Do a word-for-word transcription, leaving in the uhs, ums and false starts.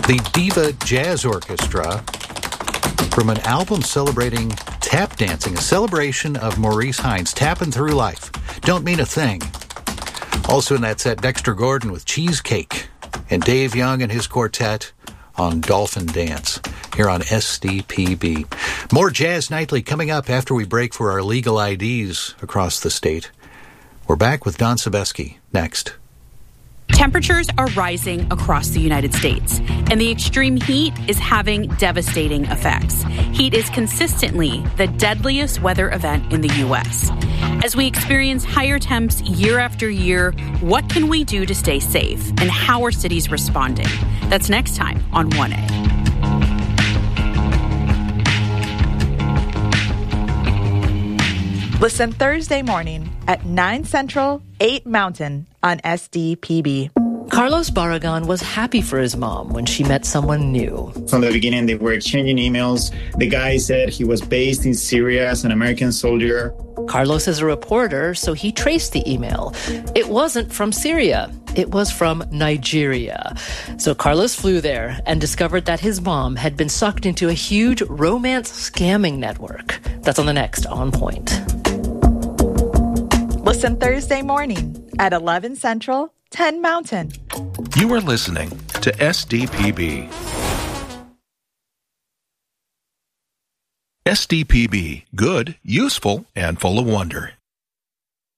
The Diva Jazz Orchestra from an album celebrating tap dancing, a celebration of Maurice Hines, tapping through life. Don't mean a thing. Also in that set, Dexter Gordon with Cheesecake and Dave Young and his quartet on Dolphin Dance here on S D P B. More Jazz Nightly coming up after we break for our legal I Ds across the state. We're back with Don Sebeski next. Temperatures are rising across the United States, and the extreme heat is having devastating effects. Heat is consistently the deadliest weather event in the U S. As we experience higher temps year after year, what can we do to stay safe, and how are cities responding? That's next time on one A. Listen Thursday morning at nine Central, eight Mountain on S D P B. Carlos Barragan was happy for his mom when she met someone new. From the beginning, they were exchanging emails. The guy said he was based in Syria as an American soldier. Carlos is a reporter, so he traced the email. It wasn't from Syria. It was from Nigeria. So Carlos flew there and discovered that his mom had been sucked into a huge romance scamming network. That's on the next On Point. Listen Thursday morning at eleven Central, ten Mountain. You are listening to S D P B. S D P B, good, useful, and full of wonder.